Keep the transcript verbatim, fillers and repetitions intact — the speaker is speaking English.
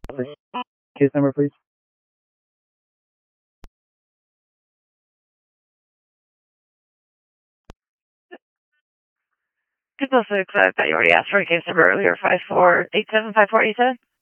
Case number, please. People six, I thought you already asked for a case number earlier. Five four eight seven five four eight seven.